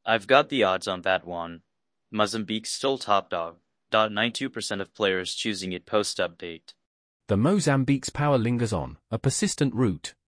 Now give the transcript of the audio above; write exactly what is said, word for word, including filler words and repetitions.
I've got the odds on that one. Mozambique's still top dog. ninety-two percent of players choosing it post-update. The Mozambique's power lingers on, a persistent route.